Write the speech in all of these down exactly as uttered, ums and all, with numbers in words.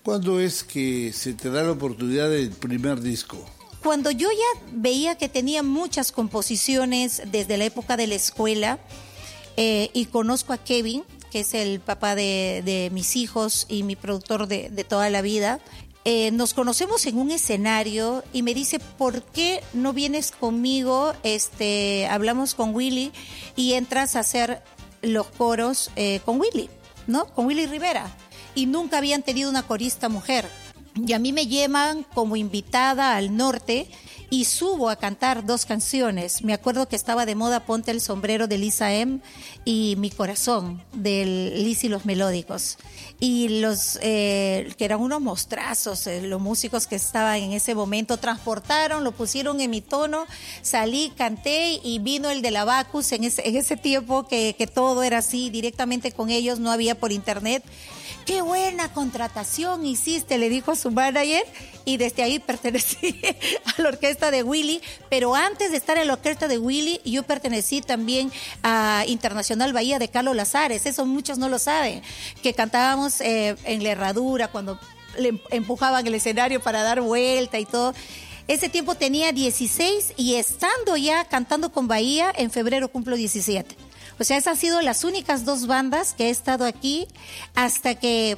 ¿Cuándo es que se te da la oportunidad del primer disco? Cuando yo ya veía que tenía muchas composiciones desde la época de la escuela, eh, y conozco a Kevin, que es el papá de, de mis hijos y mi productor de, de toda la vida, eh, nos conocemos en un escenario y me dice, ¿por qué no vienes conmigo? Este, hablamos con Willy y entras a hacer los coros eh, con Willy, ¿no? Con Willy Rivera. Y nunca habían tenido una corista mujer. Y a mí me llevan como invitada al norte y subo a cantar dos canciones. Me acuerdo que estaba de moda Ponte el sombrero de Lisa M y Mi corazón de Liz y los Melódicos. Y los eh, que eran unos mostrazos, eh, los músicos que estaban en ese momento, transportaron, lo pusieron en mi tono, salí, canté y vino el de la Bacus en ese, en ese tiempo que, que todo era así, directamente con ellos, no había por internet. ¡Qué buena contratación hiciste!, le dijo a su manager, y desde ahí pertenecí a la orquesta de Willy, pero antes de estar en la orquesta de Willy, yo pertenecí también a Internacional Bahía de Carlos Lazares, eso muchos no lo saben, que cantábamos eh, en la herradura, cuando le empujaban el escenario para dar vuelta y todo. Ese tiempo tenía dieciséis y estando ya cantando con Bahía, en febrero cumplo diecisiete. O sea, esas han sido las únicas dos bandas que he estado aquí hasta que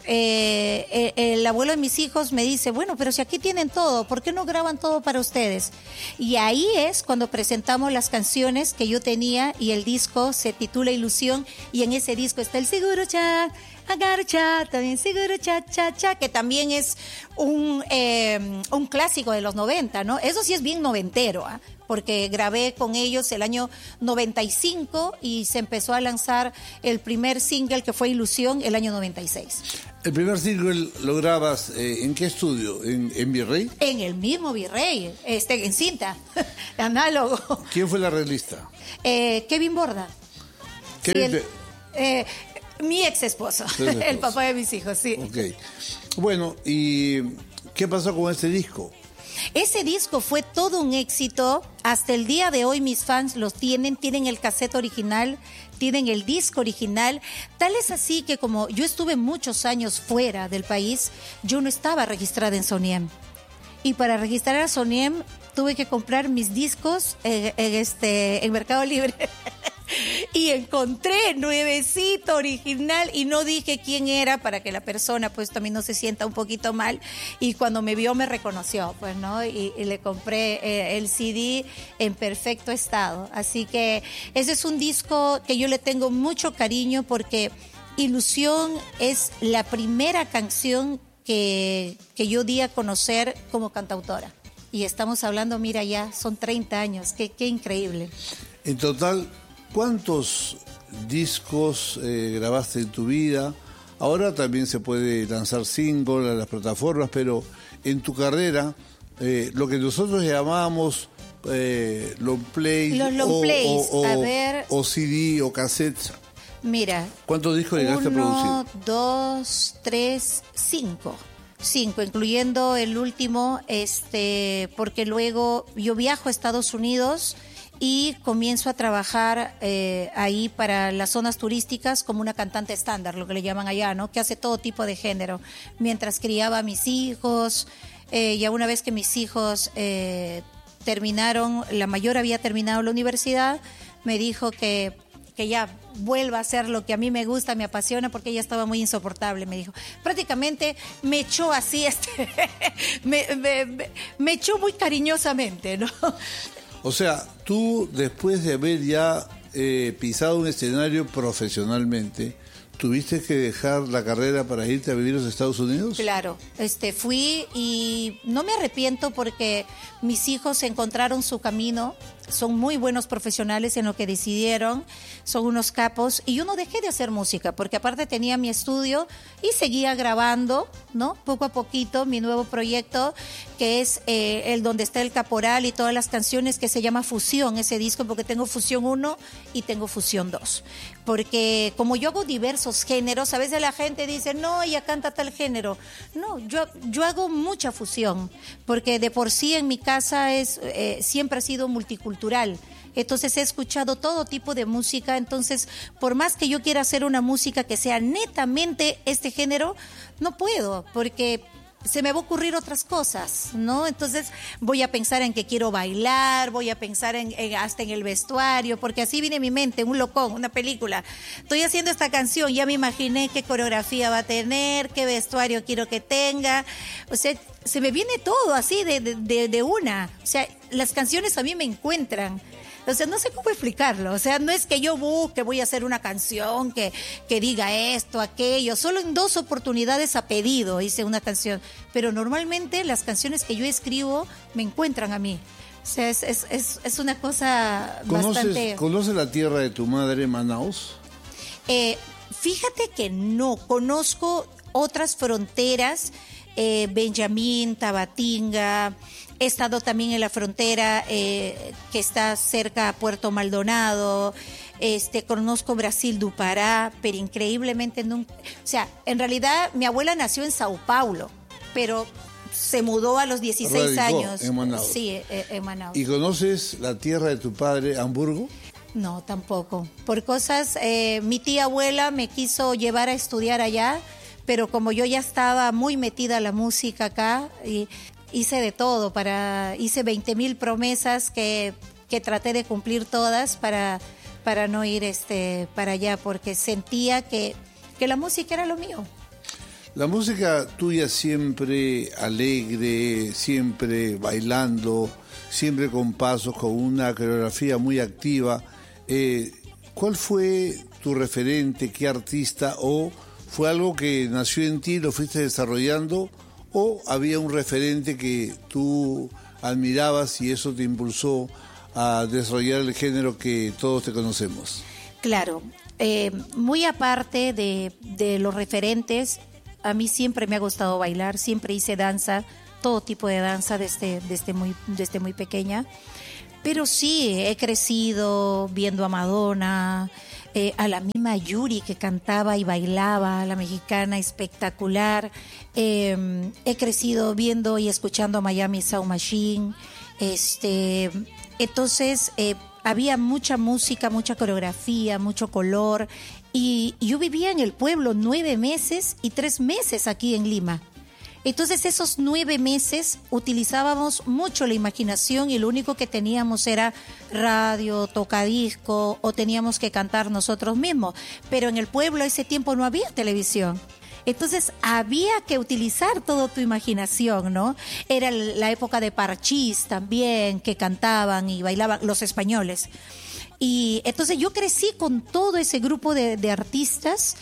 eh, el abuelo de mis hijos me dice, bueno, pero si aquí tienen todo, ¿por qué no graban todo para ustedes? Y ahí es cuando presentamos las canciones que yo tenía y el disco se titula Ilusión y en ese disco está el Seguro Cha, Agar Cha, también Seguro Cha, Cha, Cha, que también es un, eh, un clásico de los noventa, ¿no? Eso sí es bien noventero, ¿ah? ¿eh? Porque grabé con ellos el año noventa y cinco y se empezó a lanzar el primer single que fue Ilusión el año noventa y seis. ¿El primer single lo grabas eh, en qué estudio? ¿En, en Virrey? En el mismo Virrey, este, en cinta, análogo. ¿Quién fue la arreglista? Eh, Kevin Borda. Kevin Sí, el, eh, mi ex esposo, el papá de mis hijos, sí. Ok. Bueno, ¿y qué pasó con este disco? Ese disco fue todo un éxito. Hasta el día de hoy mis fans los tienen, tienen el cassette original, tienen el disco original. Tal es así que como yo estuve muchos años fuera del país, yo no estaba registrada en Soniem. Y para registrar a Soniem tuve que comprar mis discos en, en, este, en Mercado Libre. Y encontré nuevecito, original, y no dije quién era para que la persona pues también no se sienta un poquito mal, y cuando me vio me reconoció, pues, ¿no? Y, y le compré eh, el C D en perfecto estado. Así que ese es un disco que yo le tengo mucho cariño porque Ilusión es la primera canción que, que yo di a conocer como cantautora. Y estamos hablando, mira, ya son treinta años, qué, qué increíble. En total, ¿cuántos discos eh, grabaste en tu vida? Ahora también se puede lanzar single a las plataformas, pero en tu carrera, eh, lo que nosotros llamamos eh, long play, Los long o, plays, o, o, a ver. o C D o cassette. Mira. ¿Cuántos discos llegaste uno, a producir? Uno, dos, tres, cinco. Cinco, incluyendo el último, este, porque luego yo viajo a Estados Unidos y comienzo a trabajar eh, ahí para las zonas turísticas como una cantante estándar, lo que le llaman allá, ¿no? Que hace todo tipo de género. Mientras criaba a mis hijos, eh, ya una vez que mis hijos eh, terminaron, la mayor había terminado la universidad, me dijo que, que ya vuelva a hacer lo que a mí me gusta, me apasiona, porque ella estaba muy insoportable, me dijo. Prácticamente me echó así, este, me, me, me, me echó muy cariñosamente, ¿no? O sea, tú después de haber ya eh, pisado un escenario profesionalmente, ¿tuviste que dejar la carrera para irte a vivir a los Estados Unidos? Claro, este, fui y no me arrepiento porque mis hijos encontraron su camino, son muy buenos profesionales en lo que decidieron, son unos capos, y yo no dejé de hacer música porque aparte tenía mi estudio y seguía grabando, ¿no? Poco a poquito mi nuevo proyecto, que es eh, el donde está el Caporal y todas las canciones, que se llama Fusión, ese disco, porque tengo Fusión uno y tengo Fusión dos. Porque como yo hago diversos géneros, a veces la gente dice, no, ella canta tal género. No, yo, yo hago mucha fusión, porque de por sí en mi casa es eh, siempre ha sido multicultural. Entonces he escuchado todo tipo de música. Entonces, por más que yo quiera hacer una música que sea netamente este género, no puedo, porque se me va a ocurrir otras cosas, ¿no? Entonces voy a pensar en que quiero bailar, voy a pensar en, en hasta en el vestuario, porque así viene mi mente, un locón, una película. Estoy haciendo esta canción, ya me imaginé qué coreografía va a tener, qué vestuario quiero que tenga. O sea, se me viene todo así de, de, de una. O sea, las canciones a mí me encuentran. O sea, no sé cómo explicarlo. O sea, no es que yo busque, voy a hacer una canción que, que diga esto, aquello. Solo en dos oportunidades a pedido hice una canción. Pero normalmente las canciones que yo escribo me encuentran a mí. O sea, es, es, es, es una cosa bastante... ¿Conoces la tierra de tu madre, Manaus? Eh, fíjate que no. Conozco otras fronteras, eh, Benjamín, Tabatinga... He estado también en la frontera eh, que está cerca a Puerto Maldonado. Este, conozco Brasil do Pará, pero increíblemente nunca. O sea, en realidad mi abuela nació en Sao Paulo, pero se mudó a los dieciséis Radicó años. En Manaus. Sí, eh, en Manaus. ¿Y conoces la tierra de tu padre, Hamburgo? No, tampoco. Por cosas, eh, mi tía abuela me quiso llevar a estudiar allá, pero como yo ya estaba muy metida en la música acá, y hice de todo, para hice veinte mil promesas que, que traté de cumplir todas para, para no ir este, para allá, porque sentía que, que la música era lo mío. La música tuya siempre alegre, siempre bailando, siempre con pasos, con una coreografía muy activa. Eh, ¿Cuál fue tu referente? ¿Qué artista? ¿O fue algo que nació en ti, lo fuiste desarrollando? ¿O había un referente que tú admirabas y eso te impulsó a desarrollar el género que todos te conocemos? Claro, eh, muy aparte de, de los referentes, a mí siempre me ha gustado bailar, siempre hice danza, todo tipo de danza desde, desde, muy, desde muy pequeña. Pero sí, he crecido viendo a Madonna, eh, a la misma Yuri que cantaba y bailaba, la mexicana espectacular. Eh, he crecido viendo y escuchando a Miami Sound Machine. Este, entonces, eh, había mucha música, mucha coreografía, mucho color. Y, y yo vivía en el pueblo nueve meses y tres meses aquí en Lima. Entonces esos nueve meses utilizábamos mucho la imaginación y lo único que teníamos era radio, tocadisco o teníamos que cantar nosotros mismos. Pero en el pueblo ese tiempo no había televisión. Entonces había que utilizar toda tu imaginación, ¿no? Era la época de Parchís también, que cantaban y bailaban los españoles. Y entonces yo crecí con todo ese grupo de, de artistas.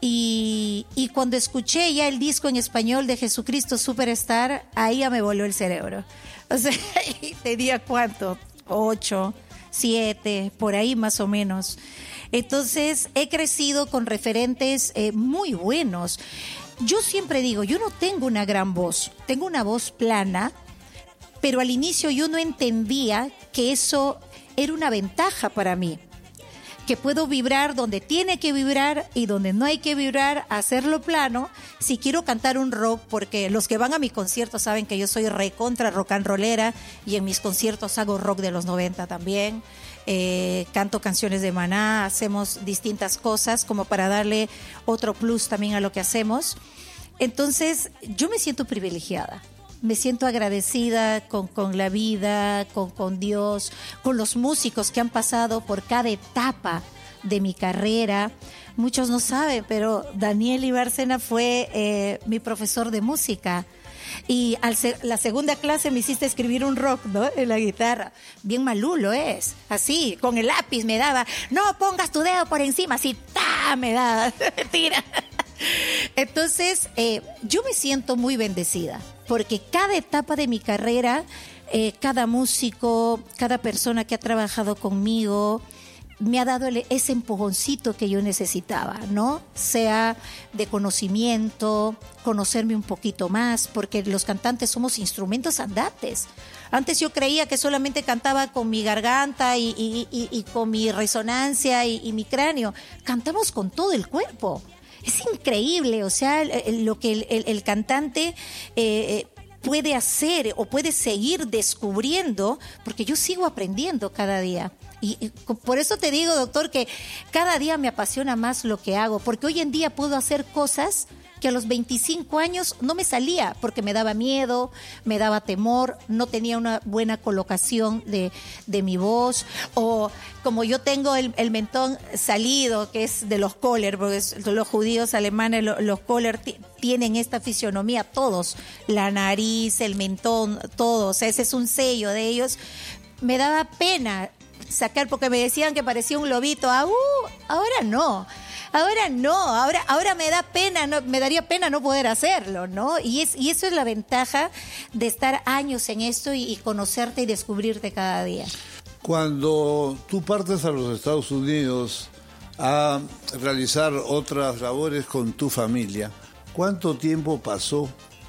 Y, y cuando escuché ya el disco en español de Jesucristo Superstar, ahí ya me voló el cerebro. O sea, tenía cuánto, ocho, siete, por ahí más o menos. Entonces he crecido con referentes eh, muy buenos. Yo siempre digo, yo no tengo una gran voz, tengo una voz plana, pero al inicio yo no entendía que eso era una ventaja para mí. Que puedo vibrar donde tiene que vibrar y donde no hay que vibrar, hacerlo plano. Si quiero cantar un rock, porque los que van a mi concierto saben que yo soy recontra rock and rollera y en mis conciertos hago rock de los noventa también. Eh, canto canciones de Maná, hacemos distintas cosas como para darle otro plus también a lo que hacemos. Entonces, yo me siento privilegiada. Me siento agradecida con, con la vida, con, con Dios, con los músicos que han pasado por cada etapa de mi carrera. Muchos no saben, pero Daniel Ibárcena fue eh, mi profesor de música. Y al se- la segunda clase me hiciste escribir un rock, ¿no? En la guitarra. Bien malulo es. Así, con el lápiz me daba, no pongas tu dedo por encima, así, ¡ta! Me daba. Mentira. Entonces, eh, yo me siento muy bendecida, porque cada etapa de mi carrera, eh, cada músico, cada persona que ha trabajado conmigo, me ha dado el, ese empujoncito que yo necesitaba, ¿no? Sea de conocimiento, conocerme un poquito más, porque los cantantes somos instrumentos andantes. Antes yo creía que solamente cantaba con mi garganta y, y, y, y con mi resonancia y, y mi cráneo. Cantamos con todo el cuerpo. Es increíble, o sea, lo que el, el, el cantante eh, puede hacer o puede seguir descubriendo, porque yo sigo aprendiendo cada día. Y, y por eso te digo, doctor, que cada día me apasiona más lo que hago, porque hoy en día puedo hacer cosas que a los veinticinco años no me salía, porque me daba miedo, me daba temor, no tenía una buena colocación de, de mi voz, o como yo tengo el, el mentón salido, que es de los Kohler, porque es, los judíos alemanes, los, los Kohler t- tienen esta fisionomía, todos, la nariz, el mentón, todos, ese es un sello de ellos. Me daba pena sacar, porque me decían que parecía un lobito, ah, uh, ahora no. Ahora no, ahora, ahora me da pena, no, me daría pena no poder hacerlo, ¿no? Y es, y eso es la ventaja de estar años en esto y, y conocerte y descubrirte cada día. Cuando tú partes a los Estados Unidos a realizar otras labores con tu familia, ¿cuánto tiempo pasó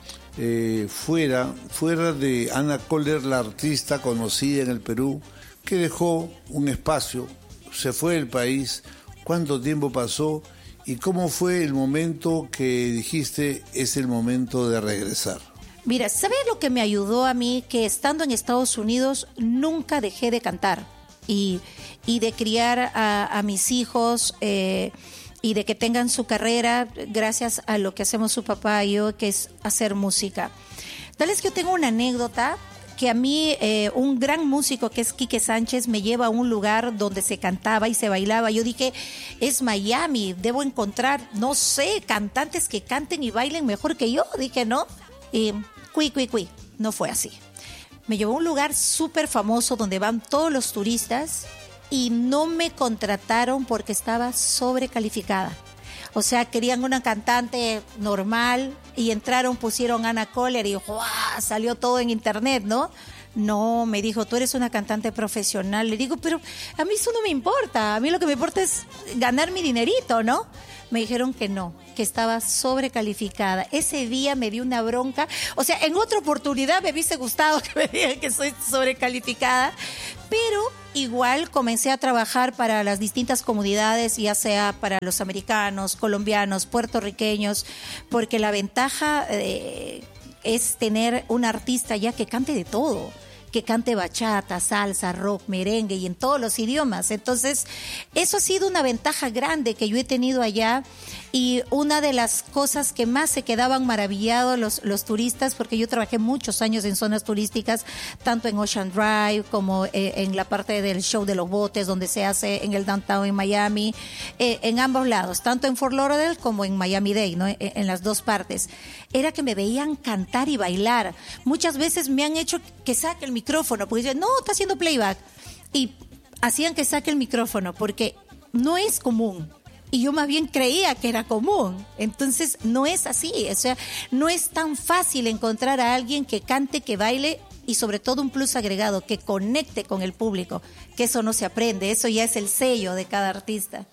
eh, fuera, fuera de Ana Kohler, la artista conocida en el Perú, que dejó un espacio, se fue del país? ¿Cuánto tiempo pasó y cómo fue el momento que dijiste es el momento de regresar? Mira, ¿sabes lo que me ayudó a mí? Que estando en Estados Unidos nunca dejé de cantar y, y de criar a, a mis hijos eh, y de que tengan su carrera gracias a lo que hacemos su papá y yo, que es hacer música. Tal vez que yo tengo una anécdota que a mí eh, un gran músico que es Quique Sánchez me lleva a un lugar donde se cantaba y se bailaba. Yo dije, es Miami, debo encontrar, no sé, cantantes que canten y bailen mejor que yo. Dije, no, y cui, cui, cui, no fue así. Me llevó a un lugar súper famoso donde van todos los turistas y no me contrataron porque estaba sobrecalificada. O sea, querían una cantante normal y entraron, pusieron Ana Kohler y ¡guau! Salió todo en internet, ¿no? No, me dijo, tú eres una cantante profesional. Le digo, pero a mí eso no me importa. A mí lo que me importa es ganar mi dinerito, ¿no? Me dijeron que no, que estaba sobrecalificada. Ese día me dio una bronca. O sea, en otra oportunidad me hubiese gustado que me digan que soy sobrecalificada, pero igual comencé a trabajar para las distintas comunidades, ya sea para los americanos, colombianos, puertorriqueños, porque la ventaja eh, es tener un artista ya que cante de todo, que cante bachata, salsa, rock, merengue y en todos los idiomas. Entonces, eso ha sido una ventaja grande que yo he tenido allá y una de las cosas que más se quedaban maravillados los, los turistas, porque yo trabajé muchos años en zonas turísticas, tanto en Ocean Drive como eh, en la parte del show de los botes, donde se hace en el downtown en Miami, eh, en ambos lados, tanto en Fort Lauderdale como en Miami-Dade, ¿no? en, en las dos partes. Era que me veían cantar y bailar. Muchas veces me han hecho que saque el micrófono, porque dicen, no, está haciendo playback. Y hacían que saque el micrófono, porque no es común. Y yo más bien creía que era común. Entonces, no es así. O sea, no es tan fácil encontrar a alguien que cante, que baile y sobre todo un plus agregado, que conecte con el público. Que eso no se aprende, eso ya es el sello de cada artista.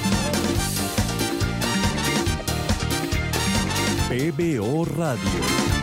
P B O Radio.